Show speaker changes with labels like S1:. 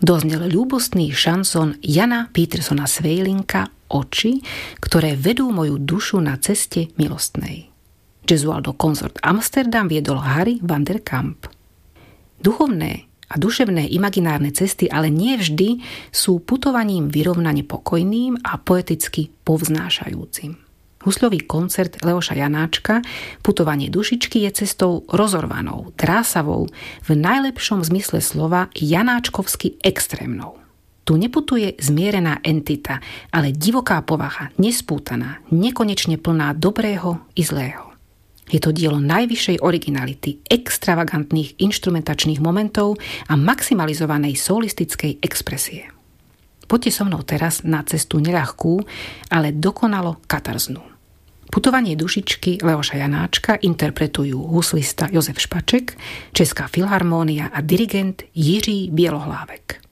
S1: Doznel ľúbostný šanson Jana Petersona Svejlinka Oči, ktoré vedú moju dušu na ceste milostnej. Gesualdo Consort Amsterdam viedol Harry van der Kamp. Duchovné a duševné imaginárne cesty ale nie vždy sú putovaním vyrovnane pokojným a poeticky povznášajúcim. Husľový koncert Leoša Janáčka Putovanie dušičky je cestou rozorvanou, drásavou, v najlepšom zmysle slova janáčkovsky extrémnou. Tu neputuje zmierená entita, ale divoká povaha, nespútaná, nekonečne plná dobrého i zlého. Je to dielo najvyššej originality, extravagantných inštrumentačných momentov a maximalizovanej solistickej expresie. Poďte so mnou teraz na cestu neľahkú, ale dokonalo katarznú. Putovanie dušičky Leoša Janáčka interpretujú huslista Jozef Špaček, Česká filharmónia a dirigent Jiří Bielohlávek.